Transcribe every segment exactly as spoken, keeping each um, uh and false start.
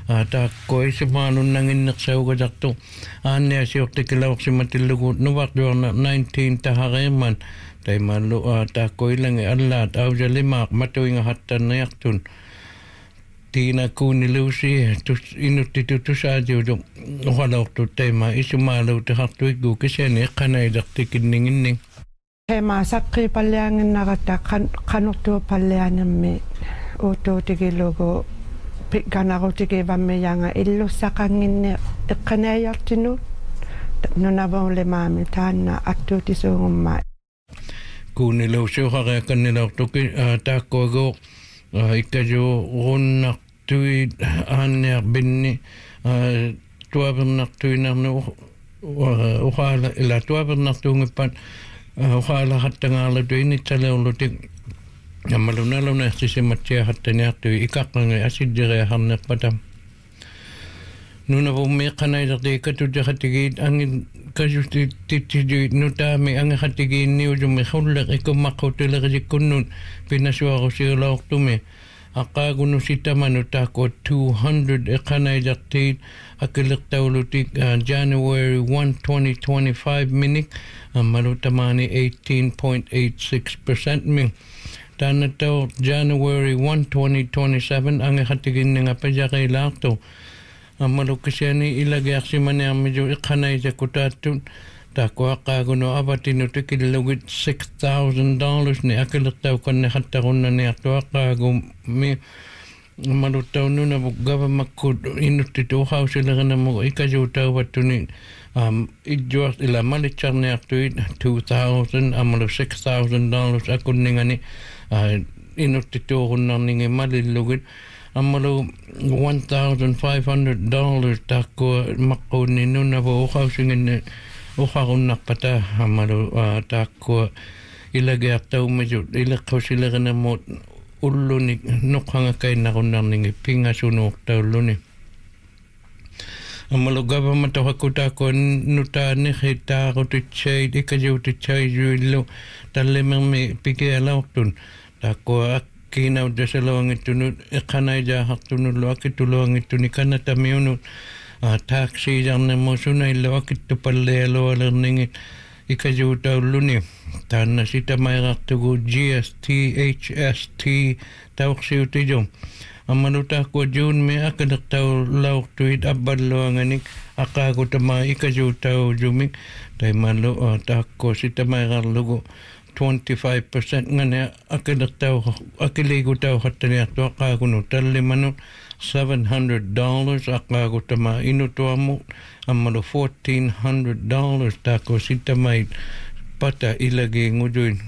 ata ko isimanu nanginnersaugatartu aannia siortikilauqsimatillugu nuvarluarna nineteen tahareeman taimallu ata ko ilangi allaat aujalimaaq matuinga hattanniartun tiina kuuniluusi tus inuttitu tusaajiudu uqalaortu taima isumaalu tehartuiggu kisiani eqqanaidartikinninginning hema sakki pallianginnarata qanortu pallianammi utuutigilugu pikkanarutigivamme yanga illussaqanginni eqqanaayartinu nunavole maami taanna attuutisuungumma kuuniluusiuqareaqannilaortuki taakkuago ikkaju runnartui aanniarbinni tuavernartuinarnu uqaala ila tuavernartuungippan uqaala hattangaalatu initsaleurlutik ammalunalunartisimatsia hattaniartui ikaqqangi asiddireaharnerpatam nunavummi qanailerti katutaqatigit angin kasusti titsiju nutaami angaqatigiinniujummi khulleq ikummaqqutilerisikkunnun pinasuarusiulaortumi aqaagunu sitamanu taakku two hundred eqanailertiit akilertaulutik January first twenty twenty-five minik ammalutamani eighteen point eight six percent mi Tanatau January first twenty twenty-seven angaqatiginninga pajaqailaartu ammalukisiani ilagiarsimaniarmiju iqqanaisakutaаттun taakkuaqqaagunu avatinutikillugit six thousand dollars ni akilertauqanniqattaqunnaniartuaqqaagummi ammaluttaunnunavuk gavamakkut inuttituuqausilerinamugu ikajuutauvattuni um idjuar ila malitjarniartuit two thousand ammalu six thousand dollars akunningani inuttituuqunnarningi malillugit ammalu one thousand five hundred dollars taakku maqquunni nunavu uqausinginni uqarunnarpata ammalu taakku ilagiartaumajut ileqqausilerinamuut ulluni nuqqangakainnaqunnerningi pingasunuurtaulluni ammalu government hakutaako nutaanniqitaarutit ikajuutitsaisuillu tallimermi pikialaortun taakku kiinaudasaloangittunut eqqanaijaahartunullu akituluangittuni kanatamiunut taaksiijarnemusunaillu akittupallialualerningi ikajuutaulluni taanna sitamairartugu G S T H S T tauqsiutijum ammalutaakku juunmi akilertaulaortuit abballuanganik aqaagutama ikajuutaujumik taimallu taakku sitamairarlugu twenty-five percent ngane akilertau akiligutau hattaniartu aqaagunu tallimanu seven hundred dollars aqaagutama inutuamu ammalu fourteen hundred dollars taakku sitamait pata ilagi ngujuin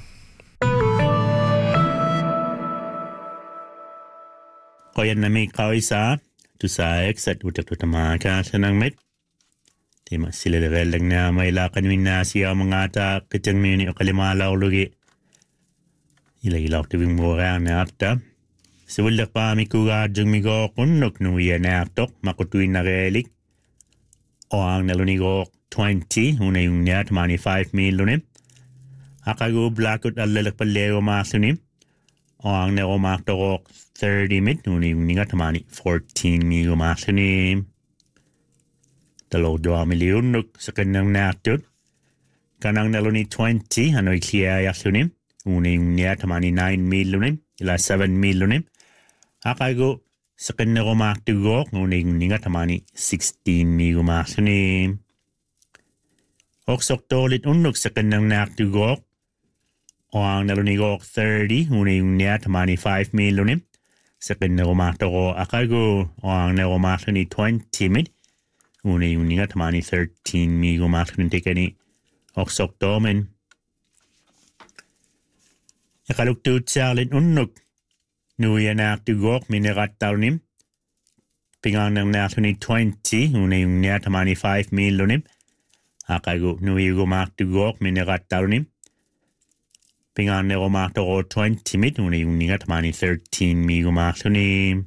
qoyannami qawisa tusaek sat utakutama ka sanangmet tema silelevelagna mailaqanminna siamangata qitangmini qalimalawlugi ila ilaqtibing moraanaarta siwillaqpaamikuga jungmigo qunnuk nuianaartoq maqutuinnareelik oangnalunigo twenty unayunniat twenty-five millune aqagu blackut allalaqpallego maasuni oangnero maartoqoq thirty mit unayunniga tamani fourteen migo maasuni talo dua miliunuk sakannangnaartut kanangnaluni twenty hanoi kliaayarluni unayunniat twenty-nine millune ila seven millune aqagu sakannero-maartugoq unayunniga tamani sixteen migo maasuni oqsortoolit unnuk sakannangnaartugoq oangnalunigoq thirty unayunniat twenty-five millune sakannero-maartoqo aqagu oangnero-maarluni twenty mit unayunniga tamani thirteen migo maasuni tekani oqsortoomen aqaluktuutsaalit unnuk nuianaartugoq minerattaunim pingaannernaarluni twenty unayunniat twenty-five millunim aqagu nuigumaartugoq minerattaunim pingaannerumaartoqo twenty mit unayunniga tamani thirteen miigumaarluni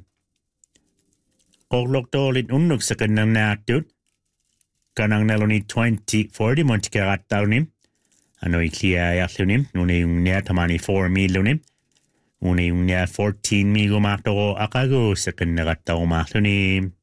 qorlortoolit unnuk sakannarnaartut kanangnaluni twenty forty montikerattaunim anoi kliaayarlunim unayunniat twenty-four millunim unayunniat fourteen miigumaartoqo aqagu sakannerattarumaarluni